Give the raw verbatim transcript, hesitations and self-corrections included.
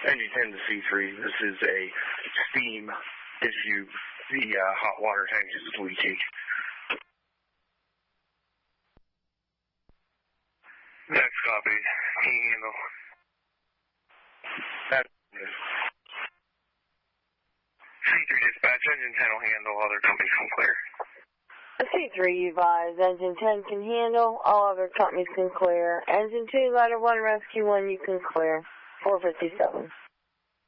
Engine ten to C three, this is a steam issue. The uh, hot water tank is leaking. Next copy. Can you handle? That's C three dispatch, engine ten will handle, other companies can clear. C three, you advise, engine ten can handle, all other companies can clear. Engine two, ladder one, rescue one, you can clear. four fifty-seven.